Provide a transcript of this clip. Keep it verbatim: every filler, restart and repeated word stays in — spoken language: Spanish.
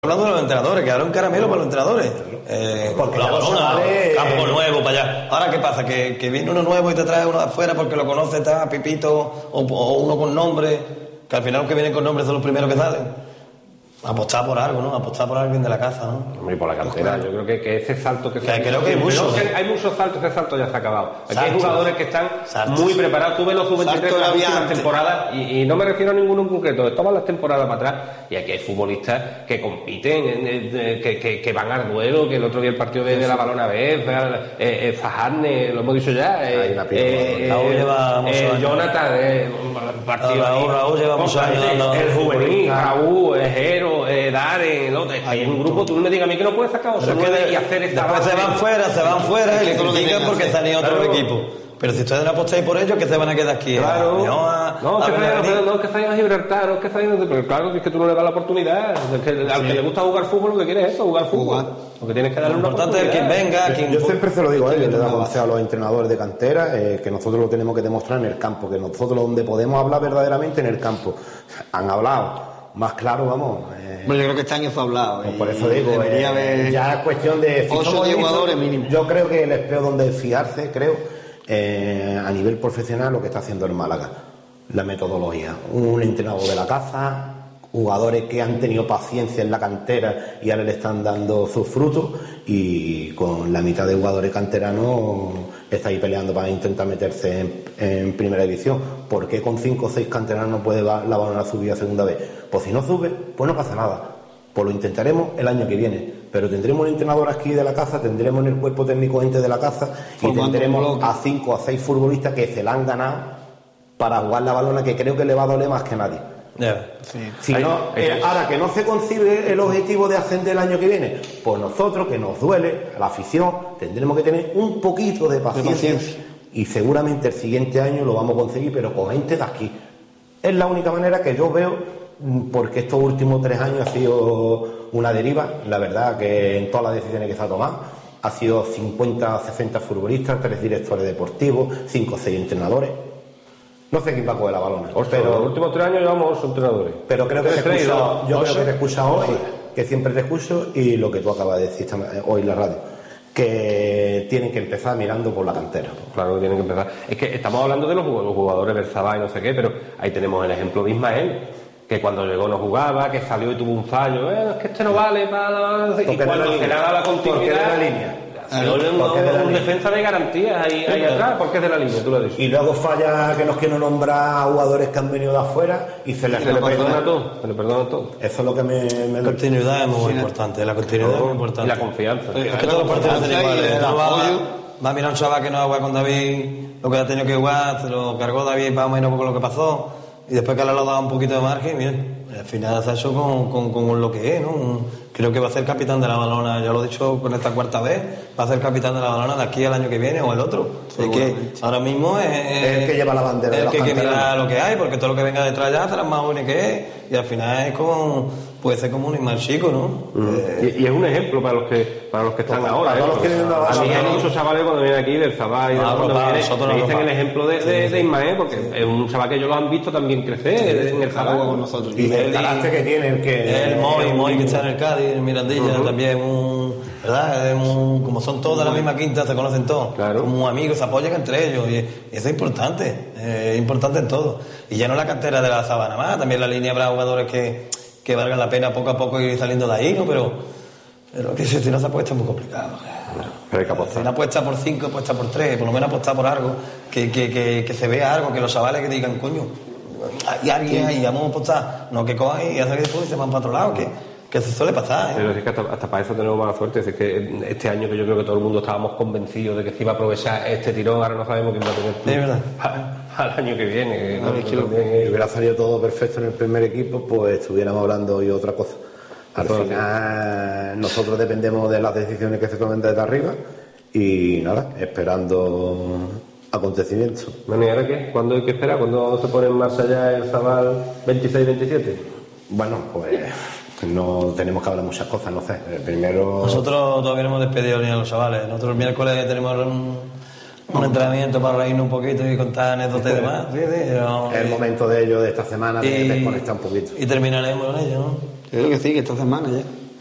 Hablando de los entrenadores, que ahora un caramelo para los entrenadores. Eh, porque la Balona, vale, campo nuevo para allá. Ahora, ¿qué pasa? Que, que viene uno nuevo y te trae uno de afuera porque lo conoce, está Pipito, o, o uno con nombre, que al final los que vienen con nombre son los primeros que salen. Apostar por algo, ¿no? Apostar por alguien de la casa, ¿no? Hombre, y por la cantera. Yo creo que, que ese salto que, que se hay, creo que hay muchos. ¿eh? Hay muchos saltos, ese salto ya se ha acabado. Aquí Saltos. hay jugadores que están Saltos. muy preparados. Tú ves los sub veintitrés de las últimas temporadas, y, y no me refiero a ninguno en concreto, todas las temporadas para atrás, y aquí hay futbolistas que compiten, eh, que, que, que van al duelo, que el otro día el partido de, de la Balona B, eh, eh, Fajarne, lo hemos dicho ya, eh, eh, Raúl lleva eh, Jonathan, eh, partido Raúl, ahí, Raúl lleva muchos años dando el juvenil, Raúl, eh, Jero, eh, Dare, el otro, hay un grupo, tú no me digas a mí que no puedes sacar otro de, y hacer esta después se van fuera, se van fuera y le critican porque hacer. salía otro Claro. equipo. Pero si ustedes no apostáis por ellos, que se van a quedar aquí. Claro. No, a, no, a que venir. no, no, que vayan a Gibraltar, no, que vayan, pero claro, es que tú no le das la oportunidad. Es que al Sí. que le gusta jugar fútbol, lo que quiere es eso, jugar fútbol. Lo que tienes que darle Lo una importante es oportunidad. quien venga, quien... Yo siempre se lo digo a ellos, le damos consejo a los entrenadores de cantera, eh, que nosotros lo tenemos que demostrar en el campo, que nosotros donde podemos hablar verdaderamente en el campo. Han hablado más claro, vamos. Eh, bueno, yo creo que este año se ha hablado. Pues por eso digo, debería eh, haber ya es cuestión de... Si ocho somos diez listos, jugadores mínimo. Yo creo que les veo donde fiarse, creo, eh, a nivel profesional lo que está haciendo el Málaga. La metodología. Un entrenador de la casa, jugadores que han tenido paciencia en la cantera y ahora le están dando sus frutos, y con la mitad de jugadores canteranos está ahí peleando para intentar meterse en, en primera división. ¿Por qué con cinco o seis canteranos no puede la Balona subir a segunda vez? Pues si no sube, pues no pasa nada. Pues lo intentaremos el año que viene, pero tendremos un entrenador aquí de la casa, tendremos en el cuerpo técnico gente de la casa y tendremos a cinco o seis futbolistas que se la han ganado para jugar la Balona, que creo que le va a doler más que a nadie. Yeah. Sí. Si Ahí, no, ahí, eh, ahí. ahora que no se concibe el objetivo de ascender el año que viene, pues nosotros, que nos duele, la afición, tendremos que tener un poquito de paciencia, de paciencia. y seguramente el siguiente año lo vamos a conseguir, pero con gente de aquí. Es la única manera que yo veo, porque estos últimos tres años ha sido una deriva, la verdad que en todas las decisiones que se ha tomado ha sido cincuenta, sesenta futbolistas, tres directores deportivos, cinco o seis entrenadores. No sé quién va a coger la Balona, Hostia, los pero, últimos tres años llevamos ocho entrenadores. pero creo que te he Tres, escuchado, ¿no? yo Ocho. creo que te he escuchado hoy, que siempre te escucho, y lo que tú acabas de decir esta- hoy en la radio, que tienen que empezar mirando por la cantera. Claro que tienen que empezar. Es que estamos hablando de los jug- los jugadores del Zabá y no sé qué, pero ahí tenemos el ejemplo de Ismael, que cuando llegó no jugaba, que salió y tuvo un fallo. Eh, es que este no vale para la... Y Porque cuando de la se le línea. da la Porque continuidad... de la línea. Se vuelve un, Porque de la un línea. defensa de garantías ahí, ahí atrás, porque es de la línea, tú lo has dicho. Y luego falla que nos quieren nombrar a jugadores que han venido de afuera y se les Se le perdona respeta. todo, se le perdona todo. Eso es lo que me, me La duele. continuidad es muy importante, la continuidad es muy Y importante. la confianza. Es que todos los partidos son confianza y iguales. el Tú vas- apoyo. Va a mirar un chaval que no ha jugado con David, lo que ha tenido que jugar, se lo cargó David más o menos con lo que pasó, y después que le ha dado un poquito de margen, miren, al final se ha hecho con, con, con lo que es, ¿no? Creo que va a ser capitán de la Balona, ya lo he dicho con esta cuarta vez, va a ser capitán de la Balona de aquí al año que viene o el otro. Es que ahora mismo es, Es el que lleva la bandera de el los que hay que canteranos. mirar lo que hay, porque todo lo que venga detrás ya será más bueno que es, y al final es como, puede ser como un Ismael chico, ¿no? Eh, Y, y es un ejemplo para los que para los que están Para ahora. todos ¿eh? los que vienen de A abajo, mí hay ¿no? muchos chavales cuando vienen aquí del Zabá y de Ah, cuando papá, vienen, nosotros me no, dicen papá. el ejemplo de, de, de Ismael, porque es un chaval que ellos lo han visto también crecer en el Zabá. con nosotros. Y el Él y- carácter que tiene, el que... El Moy, Moy que está en el Cádiz, el Mirandilla también, un, ¿verdad? Es un- como son todos de la misma quinta, se conocen todos. Claro. Como amigos, se apoyan entre ellos, y eso es importante, eh, es importante en todo. Y ya no la cantera de la Sabana más, también la línea habrá jugadores que, que valgan la pena poco a poco ir saliendo de ahí, ¿no? Pero, pero que si no se apuesta es muy complicado. Pero hay que Si apostar. no apuesta por cinco, apuesta por tres, por lo menos apuesta por algo, que, que, que, que se vea algo, que los chavales que digan, coño, hay alguien ahí, vamos a apostar, no que cojan y hacen que después se van para otro lado, que, que se suele pasar, ¿eh? Pero es que hasta, hasta para eso tenemos mala suerte. Es que este año que yo creo que todo el mundo estábamos convencidos de que se iba a aprovechar este tirón, ahora no sabemos quién va a tener Sí, es verdad. para el año que viene. Que A ver, no- quiero- también Si es- hubiera salido todo perfecto en el primer equipo, pues estuviéramos hablando hoy otra cosa. Al Todo final, nosotros dependemos de las decisiones que se tomen desde arriba y nada, esperando acontecimientos. Bueno, ¿y ahora qué? ¿Cuándo hay que esperar? ¿Cuándo se pone en marcha ya el Zabal veintiséis veintisiete? Bueno, pues no tenemos que hablar muchas cosas, no sé. Primero, Nosotros todavía no hemos despedido ni a los chavales. Nosotros el miércoles tenemos un, un entrenamiento para reírnos un poquito y contar anécdotas y demás. Sí, sí, pero- es el momento de ello de esta semana de y, desconectar un poquito. y terminaremos con ello, ¿no? Yo creo que sí, que esta semana ya.